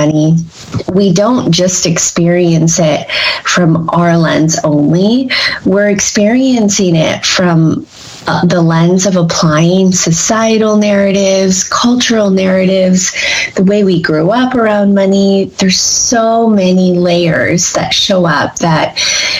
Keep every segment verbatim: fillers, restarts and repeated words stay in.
money, we don't just experience it from our lens only. We're experiencing it from Uh, the lens of applying societal narratives, cultural narratives, the way we grew up around money. There's so many layers that show up that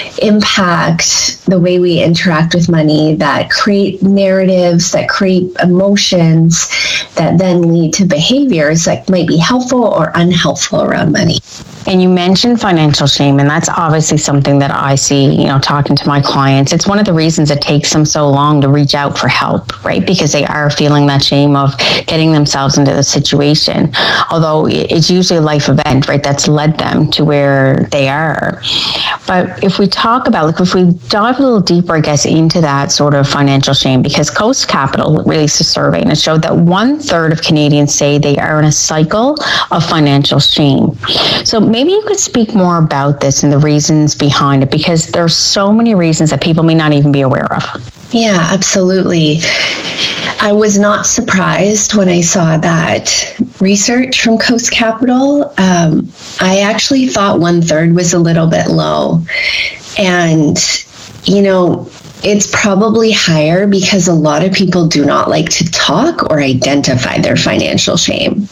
impact the way we interact with money, that create narratives, that create emotions, that then lead to behaviors that might be helpful or unhelpful around money. And you mentioned financial shame, and that's obviously something that I see, you know, talking to my clients. It's one of the reasons it takes them so long to reach out for help, right? Because they are feeling that shame of getting themselves into the situation. Although it's usually a life event, right, that's led them to where they are. But if we talk about, like, if we dive a little deeper, I guess, into that sort of financial shame, because Coast Capital released a survey and it showed that one third of Canadians say they are in a cycle of financial shame. So maybe you could speak more about this and the reasons behind it, because there's so many reasons that people may not even be aware of. Yeah, absolutely. I was not surprised when I saw that research from Coast Capital. Um, I actually thought one third was a little bit low. And, you know, it's probably higher because a lot of people do not like to talk or identify their financial shame.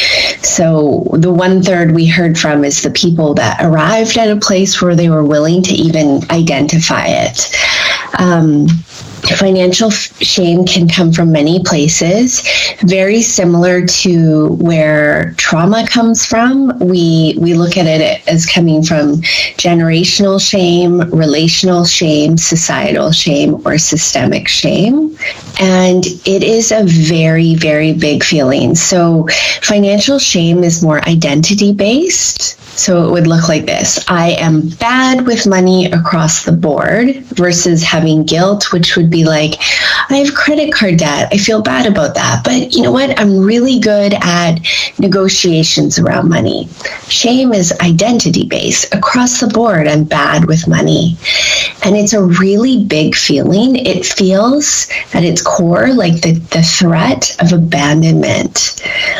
So the one third we heard from is the people that arrived at a place where they were willing to even identify it. Um, Financial shame can come from many places, very similar to where trauma comes from. We we look at it as coming from generational shame, relational shame, societal shame, or systemic shame. And it is a very, very big feeling. So financial shame is more identity-based. So it would look like this. I am bad with money across the board versus having guilt, which would be like, I have credit card debt. I feel bad about that. But you know what? I'm really good at negotiations around money. Shame is identity-based. Across the board, I'm bad with money. And it's a really big feeling. It feels at its core like the, the threat of abandonment.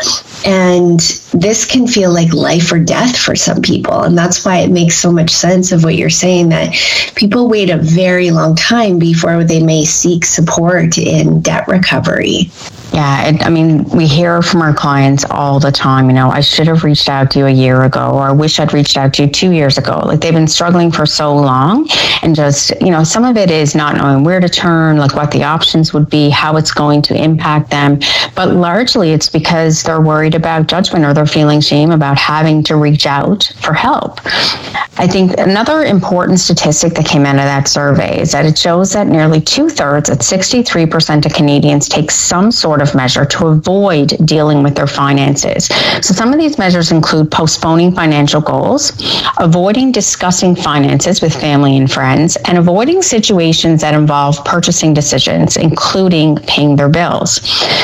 And this can feel like life or death for some people. And that's why it makes so much sense of what you're saying, that people wait a very long time before they may seek support in debt recovery. Yeah, it, I mean, we hear from our clients all the time, you know, I should have reached out to you a year ago, or I wish I'd reached out to you two years ago. Like, they've been struggling for so long, and just, you know, some of it is not knowing where to turn, like what the options would be, how it's going to impact them. But largely it's because they're worried about judgment, or they're feeling shame about having to reach out for help. I think another important statistic that came out of that survey is that it shows that nearly two thirds, at sixty-three percent of Canadians, take some sort of measure to avoid dealing with their finances. So some of these measures include postponing financial goals, avoiding discussing finances with family and friends, and avoiding situations that involve purchasing decisions, including paying their bills.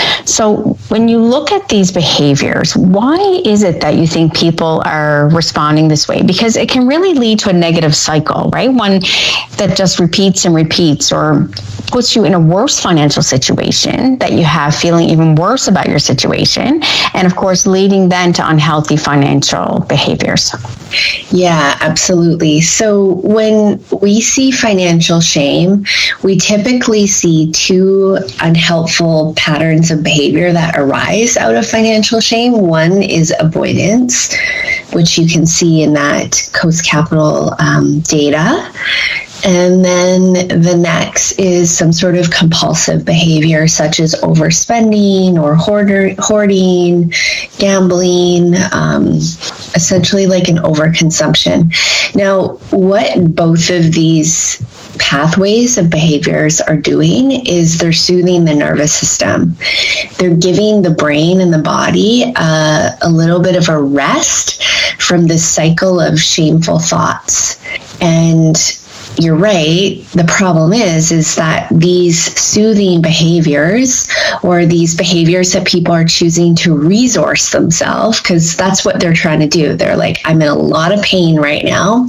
So when you look at these behaviors, why is it that you think people are responding this way? Because it can really lead to a negative cycle, right? One that just repeats and repeats, or puts you in a worse financial situation that you have, feeling even worse about your situation, and of course leading then to unhealthy financial behaviors. Yeah, absolutely. So when we see financial shame, we typically see two unhelpful patterns of behavior that arise out of financial shame. One is avoidance, which you can see in that Coast Capital um, data. And then the next is some sort of compulsive behavior, such as overspending or hoarder, hoarding, gambling, um, essentially like an overconsumption. Now, what both of these pathways of behaviors are doing is they're soothing the nervous system. They're giving the brain and the body uh, a little bit of a rest from this cycle of shameful thoughts. And you're right. The problem is, is that these soothing behaviors, or these behaviors that people are choosing to resource themselves, because that's what they're trying to do. They're like, I'm in a lot of pain right now.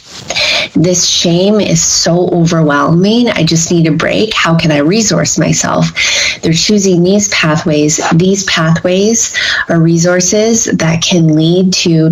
This shame is so overwhelming. I just need a break. How can I resource myself? They're choosing these pathways. These pathways are resources that can lead to